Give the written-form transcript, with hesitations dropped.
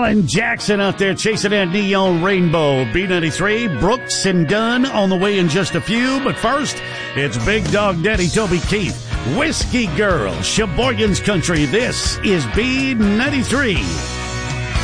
Alan Jackson out there chasing that neon rainbow. B93, Brooks and Dunn on the way in just a few. But first, it's Big Dog Daddy Toby Keith, Whiskey Girl, Sheboygan's Country. This is B93.